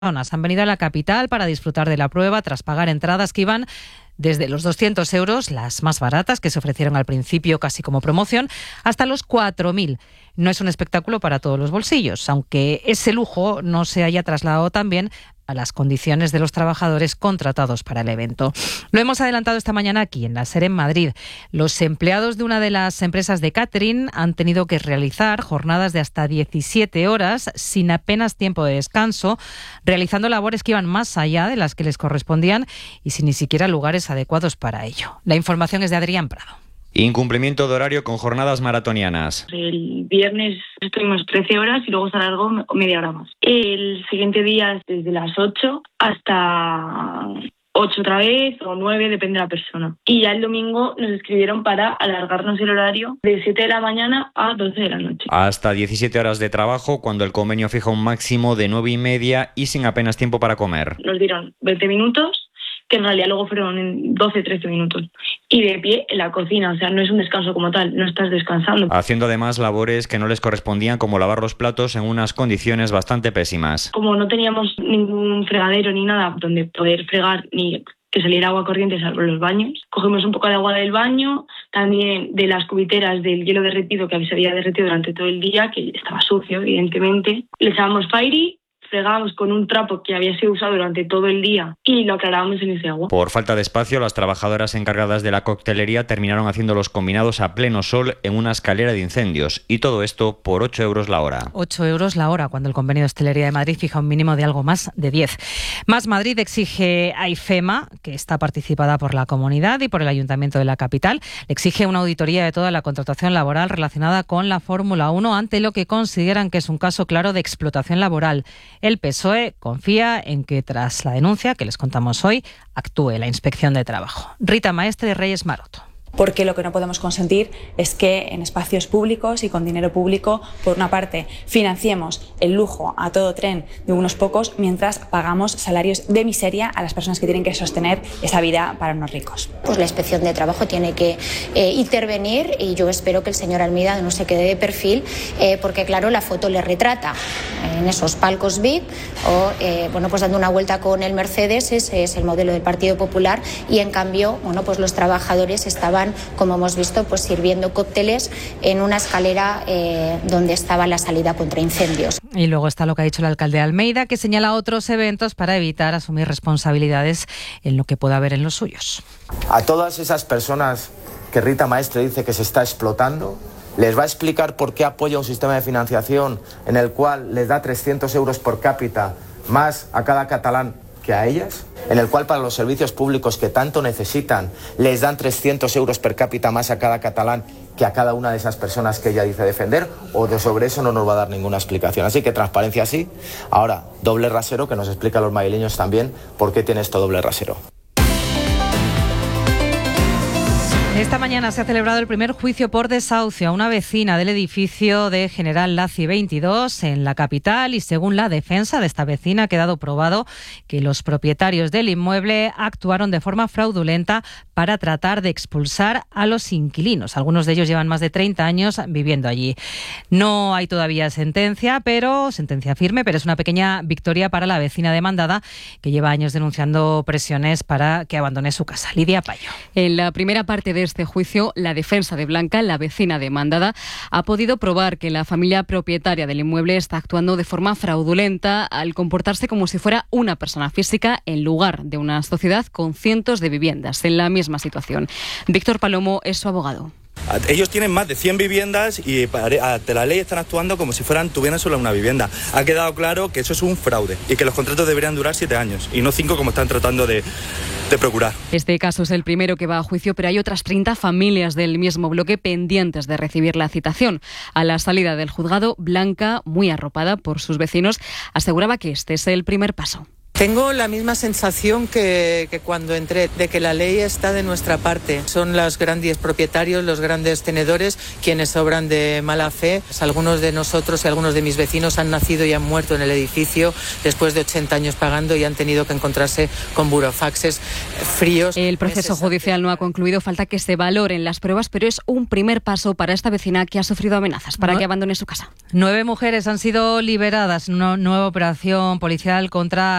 Han venido a la capital para disfrutar de la prueba tras pagar entradas que iban desde los 200 euros, las más baratas que se ofrecieron al principio casi como promoción, hasta los 4.000. No es un espectáculo para todos los bolsillos, aunque ese lujo no se haya trasladado también a las condiciones de los trabajadores contratados para el evento. Lo hemos adelantado esta mañana aquí en la SER en Madrid. Los empleados de una de las empresas de catering han tenido que realizar jornadas de hasta 17 horas sin apenas tiempo de descanso, realizando labores que iban más allá de las que les correspondían y sin ni siquiera lugares adecuados para ello. La información es de Adrián Prado. Incumplimiento de horario con jornadas maratonianas. El viernes estuvimos 13 horas y luego se alargó media hora más. El siguiente día desde las 8 hasta 8 otra vez o 9, depende de la persona. Y ya el domingo nos escribieron para alargarnos el horario de 7 de la mañana a 12 de la noche. Hasta 17 horas de trabajo cuando el convenio fija un máximo de 9:30 y sin apenas tiempo para comer. Nos dieron 20 minutos, que en realidad luego fueron en 12-13 minutos. Y de pie en la cocina, o sea, no es un descanso como tal, no estás descansando. Haciendo además labores que no les correspondían, como lavar los platos en unas condiciones bastante pésimas. Como no teníamos ningún fregadero ni nada donde poder fregar ni que saliera agua corriente salvo los baños, cogimos un poco de agua del baño, también de las cubiteras del hielo derretido que se había derretido durante todo el día, que estaba sucio, evidentemente. Le echábamos Fairy, fregábamos con un trapo que había sido usado durante todo el día y lo aclarábamos en ese agua. Por falta de espacio, las trabajadoras encargadas de la coctelería terminaron haciendo los combinados a pleno sol en una escalera de incendios. Y todo esto por 8 euros la hora. 8 euros la hora, cuando el Convenio de Hostelería de Madrid fija un mínimo de algo más de 10. Más Madrid exige a IFEMA, que está participada por la comunidad y por el Ayuntamiento de la capital, le exige una auditoría de toda la contratación laboral relacionada con la Fórmula 1 ante lo que consideran que es un caso claro de explotación laboral. El PSOE confía en que tras la denuncia que les contamos hoy, actúe la Inspección de Trabajo. Rita Maestre, Reyes Maroto. Porque lo que no podemos consentir es que en espacios públicos y con dinero público, por una parte, financiemos el lujo a todo tren de unos pocos mientras pagamos salarios de miseria a las personas que tienen que sostener esa vida para unos ricos. Pues la Inspección de Trabajo tiene que intervenir y yo espero que el señor Almeida no se quede de perfil porque, claro, la foto le retrata en esos palcos VIP o, pues dando una vuelta con el Mercedes, ese es el modelo del Partido Popular y, en cambio, pues los trabajadores estaban, como hemos visto, pues sirviendo cócteles en una escalera donde estaba la salida contra incendios. Y luego está lo que ha dicho el alcalde de Almeida, que señala otros eventos para evitar asumir responsabilidades en lo que pueda haber en los suyos. A todas esas personas que Rita Maestre dice que se está explotando, les va a explicar por qué apoya un sistema de financiación en el cual les da 300 euros por cápita más a cada catalán que a ellas, en el cual para los servicios públicos que tanto necesitan les dan 300 euros per cápita más a cada catalán que a cada una de esas personas que ella dice defender, o sobre eso no nos va a dar ninguna explicación. Así que transparencia sí. Ahora, doble rasero, que nos explica a los madrileños también por qué tiene esto doble rasero. Esta mañana se ha celebrado el primer juicio por desahucio a una vecina del edificio de General Laci 22 en la capital y, según la defensa de esta vecina, ha quedado probado que los propietarios del inmueble actuaron de forma fraudulenta para tratar de expulsar a los inquilinos. Algunos de ellos llevan más de 30 años viviendo allí. No hay todavía sentencia firme, pero es una pequeña victoria para la vecina demandada, que lleva años denunciando presiones para que abandone su casa. Lidia Payo. En la primera parte de este juicio, la defensa de Blanca, la vecina demandada, ha podido probar que la familia propietaria del inmueble está actuando de forma fraudulenta al comportarse como si fuera una persona física en lugar de una sociedad con cientos de viviendas en la misma situación. Víctor Palomo es su abogado. Ellos tienen más de 100 viviendas y ante la ley están actuando como si tuvieran solo una vivienda. Ha quedado claro que eso es un fraude y que los contratos deberían durar 7 años y no 5 como están tratando de procurar. Este caso es el primero que va a juicio, pero hay otras 30 familias del mismo bloque pendientes de recibir la citación. A la salida del juzgado, Blanca, muy arropada por sus vecinos, aseguraba que este es el primer paso. Tengo la misma sensación que cuando entré, de que la ley está de nuestra parte. Son los grandes propietarios, los grandes tenedores, quienes obran de mala fe. Algunos de nosotros y algunos de mis vecinos han nacido y han muerto en el edificio después de 80 años pagando y han tenido que encontrarse con burofaxes fríos. El proceso judicial no ha concluido, falta que se valoren las pruebas, pero es un primer paso para esta vecina que ha sufrido amenazas para que abandone su casa. 9 mujeres han sido liberadas en una nueva operación policial contra